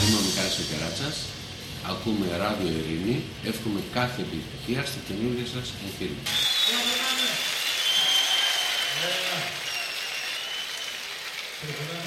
Είμαι ο Μιχάλης ο Κεράτσας, ακούμε Ράδιο Ειρήνη, εύχομαι κάθε επιτυχία στη καινούργια σας εγχείρηση.